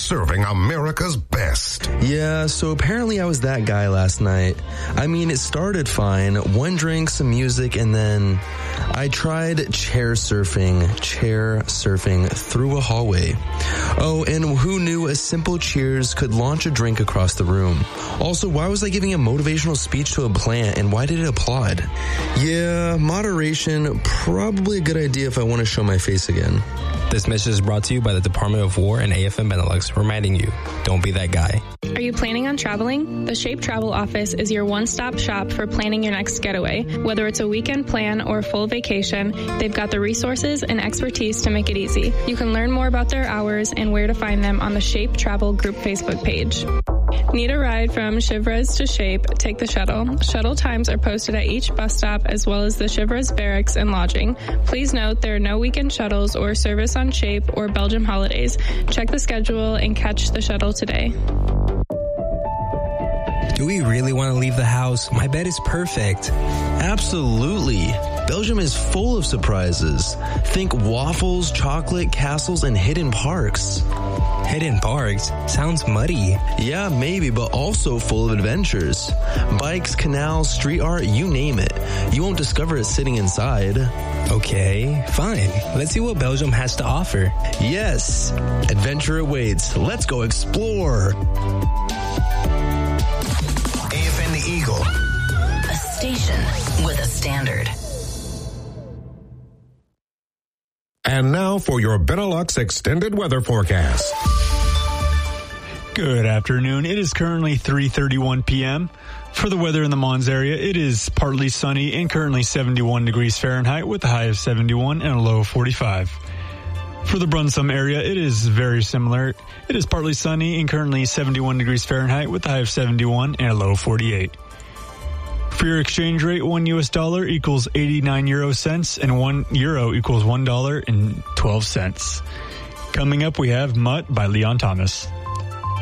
serving America's best. Yeah, so apparently I was that guy last night. I mean, it started fine. One drink, some music, and then I tried chair surfing through a hallway. Oh, and who knew a simple cheers could launch a drink across the room? Also, why was I giving a motivational speech to a plant, and why did it applaud? Yeah, moderation, probably a good idea if I want to show my face again. This message is brought to you by the Department of War and AFM Benelux, reminding you, don't be that guy. Are you planning on traveling? The Shape Travel Office is your one-stop shop for planning your next getaway. Whether it's a weekend plan or a full vacation, they've got the resources and expertise to make it easy. You can learn more about their hours and where to find them on the Shape Travel Group Facebook page. Need a ride from Chivres to Shape? Take the shuttle. Shuttle times are posted at each bus stop as well as the Chivres barracks and lodging. Please note there are no weekend shuttles or service on Shape or Belgium holidays. Check the schedule and catch the shuttle today. Do we really want to leave the house? My bed is perfect. Absolutely. Belgium is full of surprises. Think waffles, chocolate, castles, and hidden parks. Hidden parks? Sounds muddy. Yeah, maybe, but also full of adventures. Bikes, canals, street art, you name it. You won't discover it sitting inside. Okay, fine. Let's see what Belgium has to offer. Yes, adventure awaits. Let's go explore. AFN The Eagle. A station with a standard. And now for your Benelux extended weather forecast. Good afternoon. It is currently 3:31 p.m. For the weather in the Mons area, it is partly sunny and currently 71 degrees Fahrenheit with a high of 71 and a low of 45. For the Brunsum area, it is very similar. It is partly sunny and currently 71 degrees Fahrenheit with a high of 71 and a low of 48. For your exchange rate, $1 US equals 89 euro cents and €1 equals $1.12. Coming up, we have Mutt by Leon Thomas.